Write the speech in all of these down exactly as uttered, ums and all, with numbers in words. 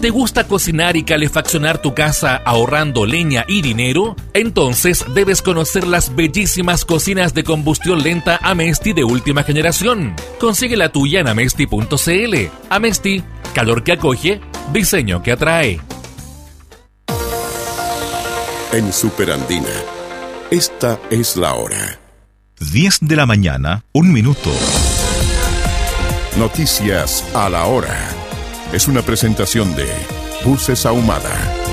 ¿Te gusta cocinar y calefaccionar tu casa ahorrando leña y dinero? Entonces debes conocer las bellísimas cocinas de combustión lenta Amesti de última generación. Consigue la tuya en amesti punto cl. Amesti, calor que acoge, diseño que atrae. En Superandina, esta es la hora. diez de la mañana, un minuto. Noticias a la hora. Es una presentación de Buses Ahumada.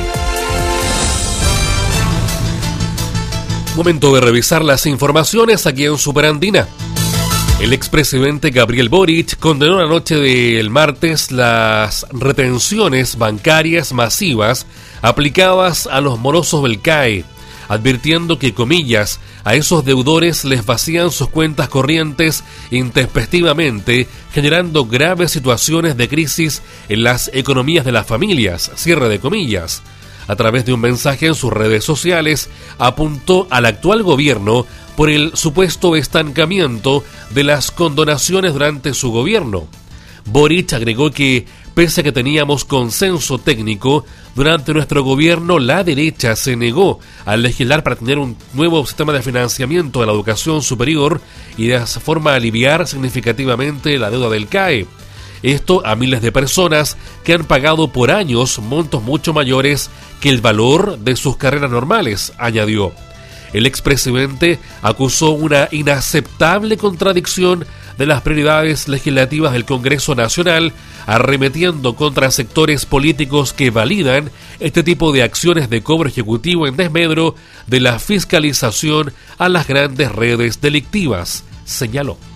Momento de revisar las informaciones aquí en Superandina. El expresidente Gabriel Boric condenó la noche del martes las retenciones bancarias masivas aplicadas a los morosos del C A E, advirtiendo que, comillas, a esos deudores les vacían sus cuentas corrientes intempestivamente, generando graves situaciones de crisis en las economías de las familias, cierre de comillas. A través de un mensaje en sus redes sociales, apuntó al actual gobierno por el supuesto estancamiento de las condonaciones durante su gobierno. Boric agregó que, pese a que teníamos consenso técnico, durante nuestro gobierno la derecha se negó a legislar para tener un nuevo sistema de financiamiento de la educación superior y de esa forma aliviar significativamente la deuda del C A E. Esto a miles de personas que han pagado por años montos mucho mayores que el valor de sus carreras normales, añadió. El expresidente acusó una inaceptable contradicción de las prioridades legislativas del Congreso Nacional, arremetiendo contra sectores políticos que validan este tipo de acciones de cobro ejecutivo en desmedro de la fiscalización a las grandes redes delictivas, señaló.